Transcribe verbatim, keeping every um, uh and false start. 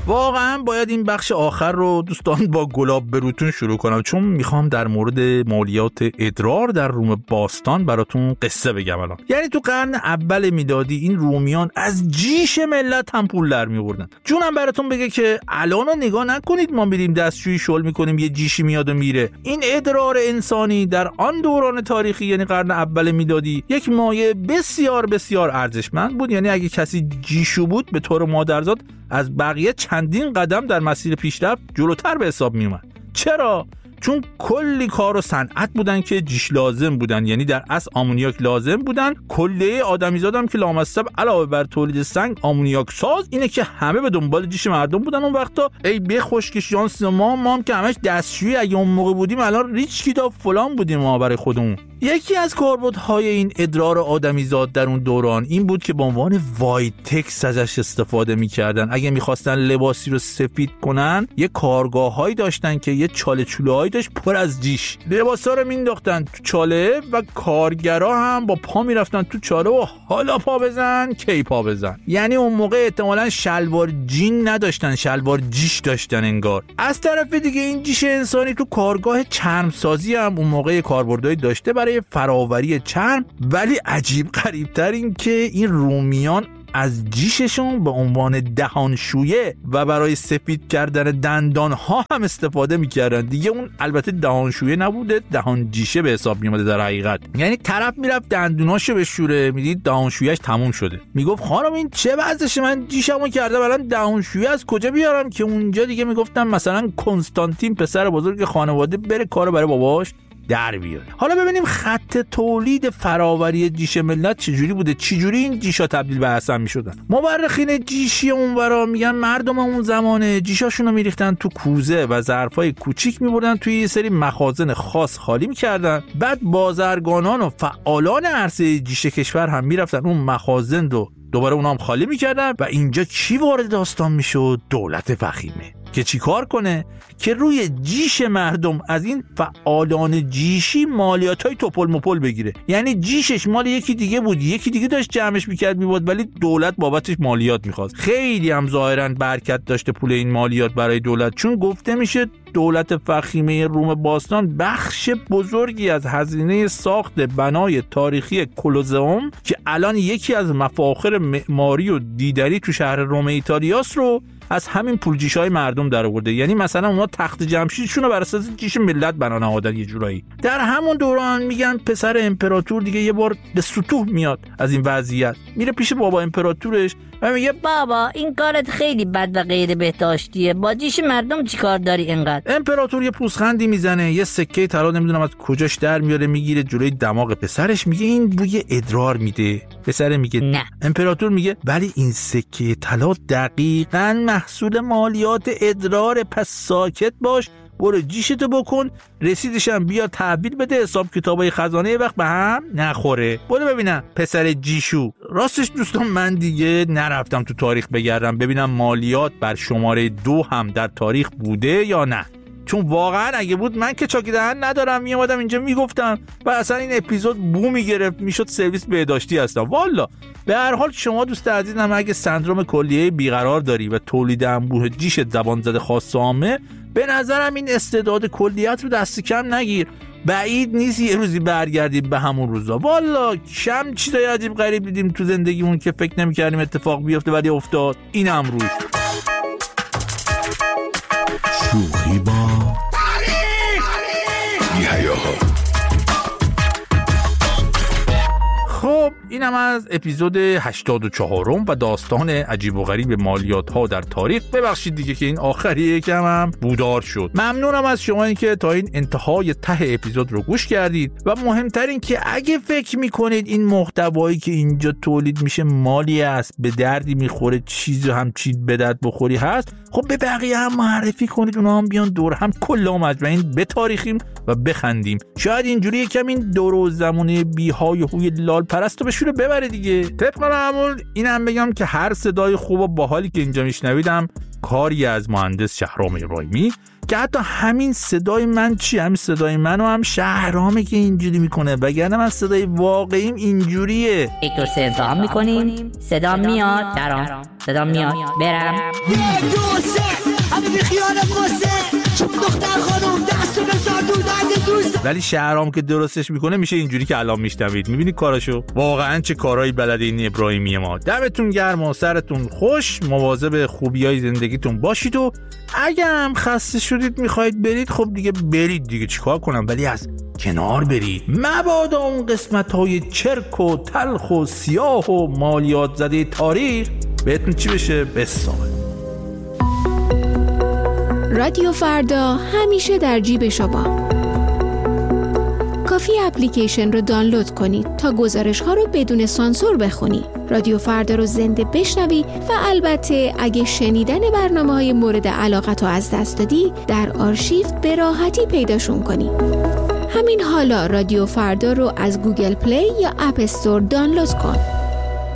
واقعا باید این بخش آخر رو دوستان با گلاب بروتون شروع کنم، چون میخوام در مورد مالیات ادرار در روم باستان براتون قصه بگم الان. یعنی تو قرن اول میلادی این رومیان از جیش ملت هم پول در میوردن. جونم براتون بگه که الان نگاه نکنید ما میریم دستشویی شل میکنیم یه جیشی میاد و میره. این ادرار انسانی در آن دوران تاریخی یعنی قرن اول میلادی یک مایه بسیار بسیار ارزشمند بود. یعنی اگه کسی جیشو بود به طور مادرزاد از بقیه چندین قدم در مسیر پیشرفت جلوتر به حساب می اومد. چرا؟ چون کلی کار و صنعت بودن که جیش لازم بودن، یعنی در اصل آمونیاک لازم بودن. کلیه آدمیزادم که لامصب علاوه بر تولید سنگ آمونیاک ساز اینه که همه به دنبال جیش مردم بودن اون وقتا. ای به خوش که شانس ما ما هم که همش دستشویی اگه اون موقع بودیم الان ریچ کتاب فلان بودیم ما برای خودمون. یکی از کاربردهای این ادرار آدمیزاد در اون دوران این بود که به عنوان وایتکس ازش استفاده می‌کردن. اگه می‌خواستن لباسی رو سفید کنن یه کارگاه‌هایی داشتن که یه چاله چوله‌هایی داشت پر از جیش. لباسا رو مینداختن تو چاله و کارگرا هم با پا میرفتن تو چاله و حالا پا بزن کی پا بزن. یعنی اون موقع احتمالاً شلوار جین نداشتن، شلوار جیش داشتن انگار. از طرف دیگه این جیش انسانی تو کارگاه چرمسازی هم اون موقع کاربردی داشته برای فراوری چرم. ولی عجیب غریب‌تر این که این رومیان از جیششون به عنوان دهانشویه و برای سفید کردن دندان ها هم استفاده میکردن. دیگه اون البته دهانشویه نبوده، دهان جیشه به حساب میومده در حقیقت. یعنی طرف میرفت دندوناشو بشوره میدید دهانشویه‌اش تموم شده، میگفت خانم این چه وضعشه، من جیشمو کردم الان دهانشویه از کجا بیارم؟ که اونجا دیگه میگفتم مثلا کنستانتین پسر بزرگ خانواده بره کارو برای باباش در بیاره. حالا ببینیم خط تولید فراوری جیش ملت چجوری بوده، چجوری این جیشا تبدیل به حسن میشدن. مورخین جیشی اونورا میگن مردم اون زمانه جیشاشونو میریختن تو کوزه و ظرفای کوچیک میبردن توی یه سری مخازن خاص خالی میکردن. بعد بازرگانان و فعالان عرصه جیش کشور هم میرفتن اون مخازن رو دوباره اونا هم خالی میکردن و اینجا چی وارد داستان میشد؟ دولت فخیمه که چی کار کنه؟ که روی جیش مردم از این فعالان جیشی مالیات های توپل مپل بگیره. یعنی جیشش مال یکی دیگه بود، یکی دیگه داشت جمعش میکرد میبود، ولی دولت بابتش مالیات میخواست. خیلی هم ظاهرا برکت داشته پول این مالیات برای دولت، چون گفته میشه دولت فخیمه روم باستان بخش بزرگی از هزینه ساخت بنای تاریخی کلوزئوم که الان یکی از مفاخر معماری و دیداری تو شهر روم ایتالیاست رو از همین پول جیشای مردم در آورده. یعنی مثلا اونا تخت جمشیدشون رو بر اساس جیش ملت بنا نهادن یه جورایی. در همون دوران میگن پسر امپراتور دیگه یه بار به سطوح میاد از این وضعیت، میره پیش بابا امپراتورش و میگه بابا این کارت خیلی بد و غیر بهداشتیه، با جیش مردم چیکار داری اینقدر؟ امپراتور یه پوزخندی میزنه، یه سکه طلا نمیدونم از کجاش در میاره میگیره جلوی دماغ پسرش، میگه این بوی ادرار میده. پسر میگه نه. امپراتور میگه ولی این سکه طلا دقیقاً محصول مالیات ادرار، پس ساکت باش، برو جیشتو بکن، رسیدشم بیا تحویل بده، حساب کتابای خزانه وقت به هم نخوره. برو ببینم پسر جیشو. راستش دوستان من دیگه نرفتم تو تاریخ بگردم ببینم مالیات بر شماره دو هم در تاریخ بوده یا نه، چون واقعا اگه بود من که چاکی دهن ندارم میامدم اینجا میگفتم و اصلا این اپیزود بو میگرفت، میشد سرویس بهداشتی هستم والا. به هر حال شما دوست عزیزم اگه سندروم کلیه بیقرار داری و تولید انبوه جیشت زبان زده خاص عامه، به نظرم این استعداد کلیت رو دست کم نگیر. بعید نیست یه روزی برگردیم به همون روزا. والا کم چیزای عجیب غریب دیدیم تو زندگیمون که فکر نمی‌کردیم اتفاق بیفته ولی افتاد. این هم روز شوخی با بی‌حیاها. خب اینم از اپیزود هشتاد و چهارم و داستان عجیب و غریب مالیات ها در تاریخ. ببخشید دیگه که این آخریه کم هم بودار شد. ممنونم از شما این که تا این انتهای ته اپیزود رو گوش کردید و مهمتر این که اگه فکر میکنید این محتوایی که اینجا تولید میشه مالی است، به دردی میخوره، چیز هم چیز به درد بخوری هست، خب به بقیه هم معرفی کنید، اونا هم بیان دور هم کلا مجمعین بتاریخیم و بخندیم. شاید اینجوری یکم این دور و زمونه بیهای هوی لال پرستو به شوره ببره دیگه. طبق معمول اینم بگم که هر صدای خوب و باحالی که اینجا میشنویدم کاری از مهندس شهرام ابراهیمی که حتی همین صدای من چی، همین صدای منو هم شهرامه که اینجوری میکنه، وگرنه من صدای واقعیم اینجوریه. یک دو سه امتحان میکنیم. صدا میاد شهرام، صدا میاد. برم یک دو سه همه بی خیال قصه چون دختر خانم دستو بزار دودن دوست. ولی شهرام که درستش میکنه میشه اینجوری که الان میشنوید. میبینی کاراشو؟ واقعا چه کارهایی بلده این ابراهیمی ما. دمتون گرم و سرتون خوش. مواظب خوبیای زندگیتون باشید و اگه هم خسته شدید میخواید برید، خب دیگه برید دیگه، چیکار کنم، ولی از کنار برید. مبادا اون قسمت‌های چرک و تلخ و سیاه و مالیات زده تاریخ بهتون چی بشه بسال. رادیو فردا همیشه در جیب شما. کافی اپلیکیشن رو دانلود کنید تا گزارش ها رو بدون سانسور بخونی. رادیو فردا رو زنده بشنوی و البته اگه شنیدن برنامه های مورد علاقت رو از دست دادی در آرشیو به راحتی پیداشون کنی. همین حالا رادیو فردا رو از گوگل پلی یا اپ استور دانلود کن.